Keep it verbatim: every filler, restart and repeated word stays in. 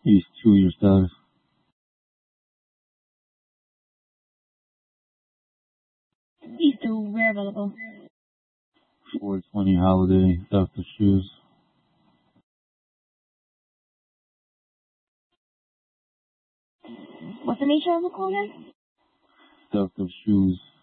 East two, your status. East two, where available? four twenty Holiday, theft of shoes. What's the nature of the call again? Theft of shoes.